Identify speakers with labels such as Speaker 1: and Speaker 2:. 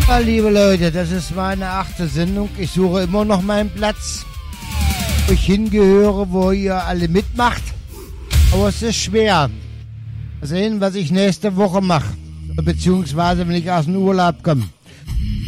Speaker 1: Ja, liebe Leute, das ist meine 8. Sendung. Ich suche immer noch meinen Platz, wo ich hingehöre, wo ihr alle mitmacht. Aber es ist schwer. Mal sehen, was ich nächste Woche mache. Beziehungsweise, wenn ich aus dem Urlaub komme.